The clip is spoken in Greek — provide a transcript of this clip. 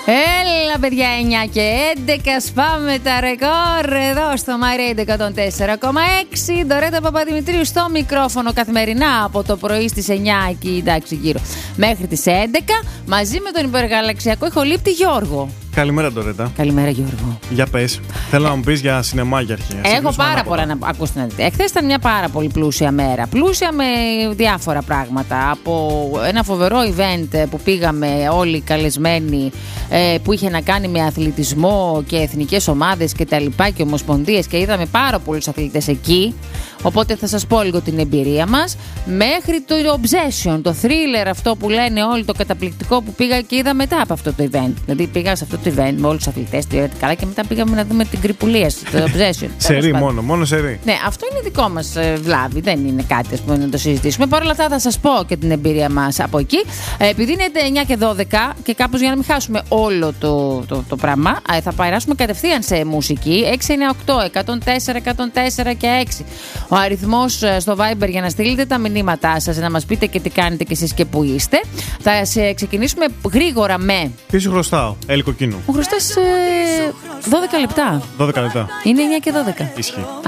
Έλα παιδιά, 9 και 11 σπάμε τα ρεκόρ εδώ στο My Radio 104,6. Ντορέτα Παπαδημητρίου στο μικρόφωνο καθημερινά από το πρωί στις 9 εκεί, εντάξει γύρω, μέχρι τις 11, μαζί με τον υπεργαλαξιακό ηχολήπτη Γιώργο. Καλημέρα Ντορέτα. Καλημέρα Γιώργο. Για πες, θέλω να μου πεις για σινεμάγια αρχαία. Έχω πάρα πολλά να ακούστε να δείτε. Εχθές ήταν μια πάρα πολύ πλούσια μέρα. Πλούσια με διάφορα πράγματα. Από ένα φοβερό event που πήγαμε όλοι καλεσμένοι, που είχε να κάνει με αθλητισμό και εθνικές ομάδες και τα λοιπά και ομοσπονδίες, και είδαμε πάρα πολλούς αθλητές εκεί. Οπότε θα σας πω λίγο την εμπειρία μας. Μέχρι το Obsession, το thriller αυτό που λένε όλοι, το καταπληκτικό που πήγα και είδα μετά από αυτό το event. Δηλαδή πήγα σε αυτό το event με όλους τους αθλητές, το είδατε καλά, και μετά πήγαμε να δούμε την Κρυπουλία, το Obsession. Σερί μόνο σερί. Ναι, αυτό είναι δικό μας βλάβη, δεν είναι κάτι ας πούμε, να το συζητήσουμε. Παρ' όλα αυτά θα σας πω και την εμπειρία μας από εκεί. Επειδή είναι 9 και 12 και κάπως για να μην χάσουμε όλο το πράγμα, θα περάσουμε κατευθείαν σε μουσική. 698 104 104 και 6. Ο αριθμός στο Viber για να στείλετε τα μηνύματά σας, να μας πείτε και τι κάνετε κι εσείς και που είστε. Θα ξεκινήσουμε γρήγορα με. Τι σου χρωστάω, Έλλη Κοκκίνου. Μου χρωστάς 12 λεπτά. 12 λεπτά. Είναι 9 και 12. Ισχύει.